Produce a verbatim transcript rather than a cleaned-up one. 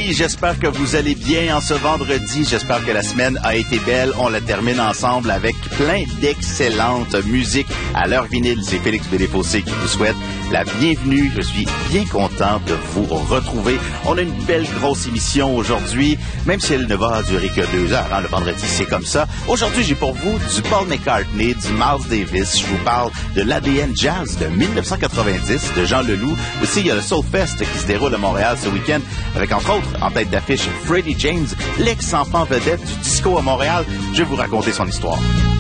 amis, j'espère que vous allez bien en ce vendredi. J'espère que la semaine a été belle. On la termine ensemble avec plein d'excellentes musiques à l'heure vinyle. C'est Félix Bédé-Fossé qui vous souhaite la bienvenue. Je suis bien content de vous retrouver. On a une belle grosse émission aujourd'hui, même si elle ne va durer que deux heures. Hein, le vendredi, c'est comme ça. Aujourd'hui, j'ai pour vous du Paul McCartney, du Miles Davis. Je vous parle de l'A D N Jazz de dix-neuf cent quatre-vingt-dix de Jean Leloup. Aussi, il y a le Soulfest qui se déroule à Montréal ce week-end avec, entre autres, en tête d'affiche, Freddie James, l'ex-enfant vedette du disco à Montréal. Je vais vous raconter son histoire.